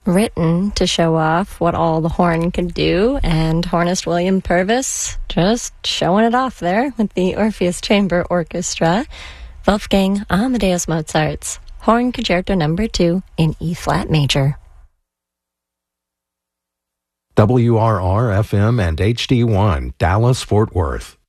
written to show off what all the horn could do, and hornist William Purvis just showing it off there with the Orpheus Chamber Orchestra. Wolfgang Amadeus Mozart's Horn Concerto No. 2 in E-flat major. WRR-FM and HD1, Dallas, Fort Worth.